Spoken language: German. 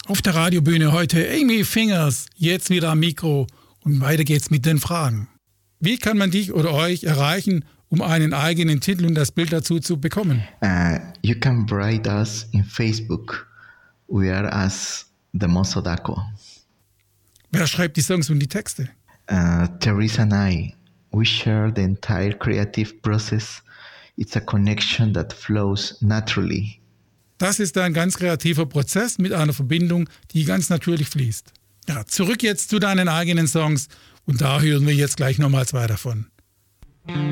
Auf der Radiobühne heute Amy Fingers, jetzt wieder am Mikro und weiter geht's mit den Fragen. Wie kann man dich oder euch erreichen, um einen eigenen Titel und das Bild dazu zu bekommen? You can write us in Facebook. We are as the Mosodako. Wer schreibt die Songs und die Texte? Teresa and I, we share the entire creative process. It's a connection that flows naturally. Das ist ein ganz kreativer Prozess mit einer Verbindung, die ganz natürlich fließt. Ja, zurück jetzt zu deinen eigenen Songs und da hören wir jetzt gleich nochmal zwei davon.